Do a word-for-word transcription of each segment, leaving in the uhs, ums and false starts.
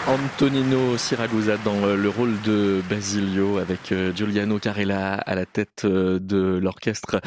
Antonino Siragusa dans le rôle de Basilio avec Giuliano Carella à la tête de l'orchestre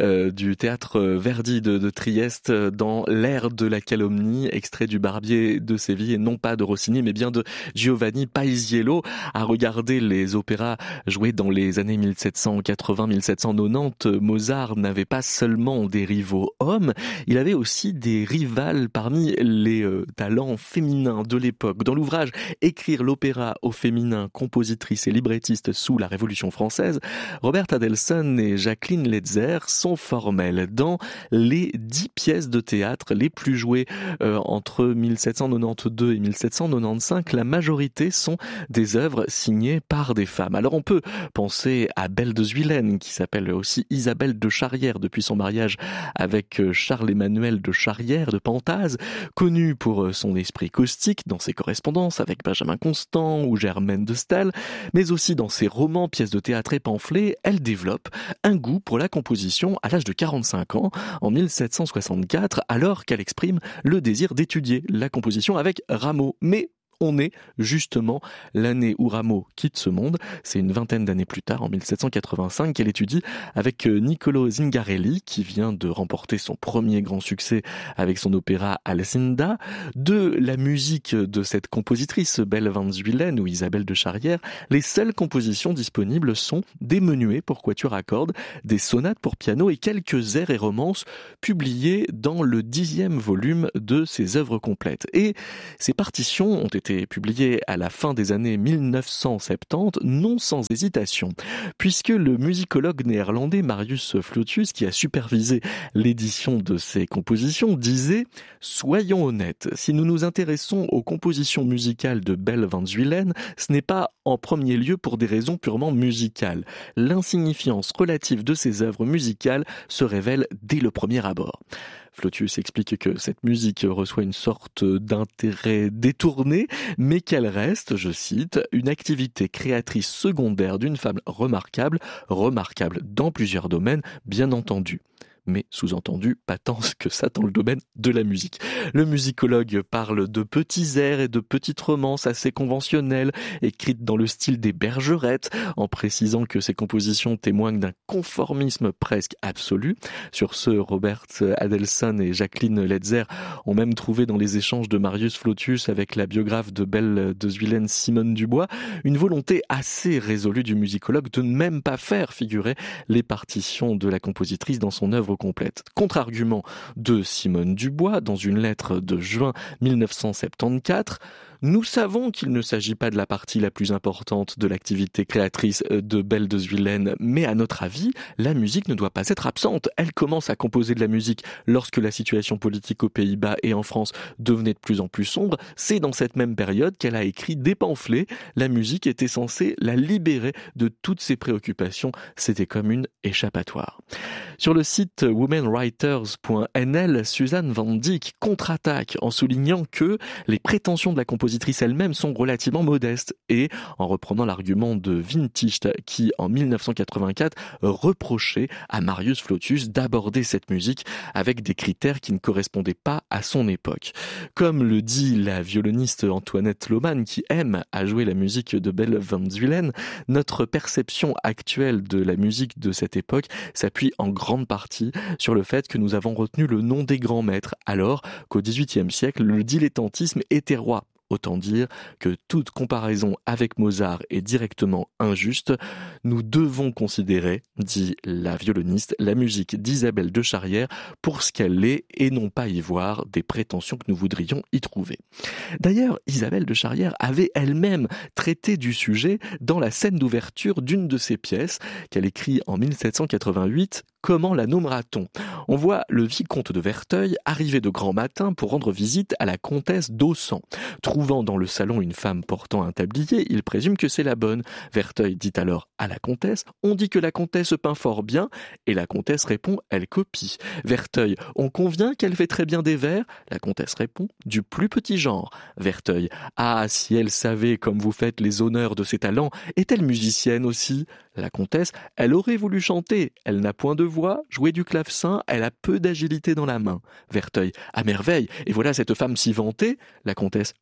du théâtre Verdi de, de Trieste dans L'Air de la calomnie, extrait du Barbier de Séville et non pas de Rossini mais bien de Giovanni Paisiello. À regarder les opéras joués dans les années mille sept cent quatre-vingts mille sept cent quatre-vingt-dix, Mozart n'avait pas seulement des rivaux hommes, il avait aussi des rivales parmi les euh, talents féminins de l'époque. Dans l'ouvrage Écrire l'opéra au féminin, compositrice et librettiste sous la Révolution française, Robert Adelson et Jacqueline Letzer sont formels. Dans les dix pièces de théâtre les plus jouées euh, entre mille sept cent quatre-vingt-douze et mille sept cent quatre-vingt-quinze, la majorité sont des œuvres signées par des femmes. Alors on peut penser à Belle de Zuylène, qui s'appelle aussi Isabelle de Charrière depuis son mariage avec Charles-Emmanuel de Charrière de Pentaz, connue pour son esprit caustique dans ses correspondances avec Benjamin Constant ou Germaine de Staël, mais aussi dans ses romans, pièces de théâtre et pamphlets. Elle développe un goût pour la composition à l'âge de quarante-cinq ans, en mille sept cent soixante-quatre, alors qu'elle exprime le désir d'étudier la composition avec Rameau. Mais on est justement l'année où Rameau quitte ce monde. C'est une vingtaine d'années plus tard, en mille sept cent quatre-vingt-cinq, qu'elle étudie avec Niccolò Zingarelli, qui vient de remporter son premier grand succès avec son opéra Alcinde. De la musique de cette compositrice, Belle van Zuylène ou Isabelle de Charrière, les seules compositions disponibles sont des menuets pour quatuor à cordes, des sonates pour piano et quelques airs et romances publiés dans le dixième volume de ses œuvres complètes. Et ces partitions ont été publié à la fin des années mille neuf cent soixante-dix, non sans hésitation, puisque le musicologue néerlandais Marius Flotius, qui a supervisé l'édition de ces compositions, disait « Soyons honnêtes, si nous nous intéressons aux compositions musicales de Belle van Zuylène, ce n'est pas en premier lieu pour des raisons purement musicales. L'insignifiance relative de ces œuvres musicales se révèle dès le premier abord. » Flotius explique que cette musique reçoit une sorte d'intérêt détourné, mais qu'elle reste, je cite, une activité créatrice secondaire d'une femme remarquable, remarquable dans plusieurs domaines, bien entendu. Mais sous-entendu, pas tant que ça dans le domaine de la musique. Le musicologue parle de petits airs et de petites romances assez conventionnelles, écrites dans le style des bergerettes, en précisant que ces compositions témoignent d'un conformisme presque absolu. Sur ce, Robert Adelson et Jacqueline Letzer ont même trouvé dans les échanges de Marius Flotius avec la biographe de Belle de Zuylène, Simone Dubois, une volonté assez résolue du musicologue de ne même pas faire figurer les partitions de la compositrice dans son œuvre complète. Contre-argument de Simone Dubois dans une lettre de juin mille neuf cent soixante-quatorze, nous savons qu'il ne s'agit pas de la partie la plus importante de l'activité créatrice de Belle de Zuylène, mais à notre avis, la musique ne doit pas être absente. Elle commence à composer de la musique lorsque la situation politique aux Pays-Bas et en France devenait de plus en plus sombre. C'est dans cette même période qu'elle a écrit des pamphlets. La musique était censée la libérer de toutes ses préoccupations. C'était comme une échappatoire. Sur le site women writers point n l, Suzanne Van Dyck contre-attaque en soulignant que les prétentions de la compositrice elle-même sont relativement modestes et en reprenant l'argument de Winticht qui, en mille neuf cent quatre-vingt-quatre, reprochait à Marius Flotius d'aborder cette musique avec des critères qui ne correspondaient pas à son époque. Comme le dit la violoniste Antoinette Lohmann, qui aime à jouer la musique de Belle van Zuylène, notre perception actuelle de la musique de cette époque s'appuie en grande partie sur le fait que nous avons retenu le nom des grands maîtres, alors qu'au dix-huitième siècle, le dilettantisme était roi. Autant dire que toute comparaison avec Mozart est directement injuste. Nous devons considérer, dit la violoniste, la musique d'Isabelle de Charrière pour ce qu'elle est et non pas y voir des prétentions que nous voudrions y trouver. D'ailleurs, Isabelle de Charrière avait elle-même traité du sujet dans la scène d'ouverture d'une de ses pièces qu'elle écrit en mille sept cent quatre-vingt-huit. Comment la nommera-t-on ? On voit le vicomte de Verteuil arriver de grand matin pour rendre visite à la comtesse d'Aussan. Trouvant dans le salon une femme portant un tablier, il présume que c'est la bonne. Verteuil dit alors à la comtesse « On dit que la comtesse peint fort bien » et la comtesse répond « Elle copie ». Verteuil « On convient qu'elle fait très bien des vers » La comtesse répond « Du plus petit genre ». Verteuil « Ah, si elle savait comme vous faites les honneurs de ses talents, est-elle musicienne aussi ?» La comtesse « Elle aurait voulu chanter, elle n'a point de voix, jouer du clavecin, elle a peu d'agilité dans la main. » Verteuil « À merveille, et voilà cette femme si vantée ?» La comtesse « Oui. »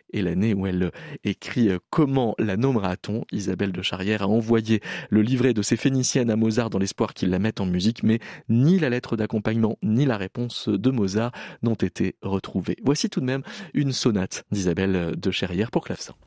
et l'année où elle écrit « Comment la nommera-t-on ?» Isabelle de Charrière a envoyé le livret de ses Phéniciennes à Mozart dans l'espoir qu'il la mette en musique, mais ni la lettre d'accompagnement ni la réponse de Mozart n'ont été retrouvées. Voici tout de même une sonate d'Isabelle de Charrière pour clavecin.